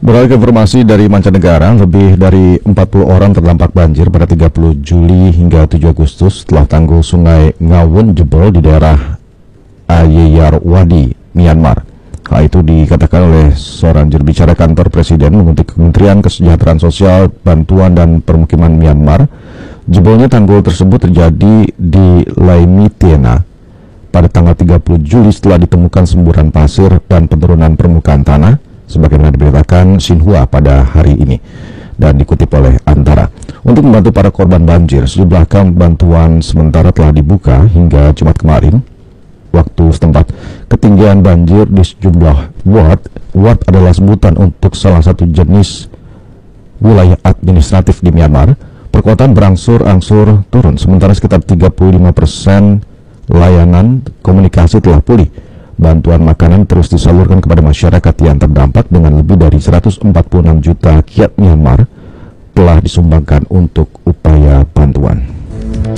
Beralih ke informasi dari mancanegara, lebih dari 40 orang terdampak banjir pada 30 Juli hingga 7 Agustus setelah tanggul sungai Ngawun jebol di daerah Ayeyarwady, Myanmar. Hal itu dikatakan oleh seorang juru bicara kantor Presiden mengutip Kementerian Kesejahteraan Sosial, Bantuan dan Permukiman Myanmar. Jebolnya tanggul tersebut terjadi di Laimitiena pada tanggal 30 Juli setelah ditemukan semburan pasir dan penurunan permukaan tanah, sebagaimana diberitakan Xinhua pada hari ini dan dikutip oleh Antara. Untuk membantu para korban banjir, sejumlah kamp bantuan sementara telah dibuka hingga Jumat kemarin waktu setempat. Ketinggian banjir di sejumlah ward adalah sebutan untuk salah satu jenis wilayah administratif di Myanmar. Perkuatan berangsur-angsur turun, sementara sekitar 35% layanan komunikasi telah pulih. Bantuan makanan terus disalurkan kepada masyarakat yang terdampak dengan lebih dari 146 juta kyat Myanmar telah disumbangkan untuk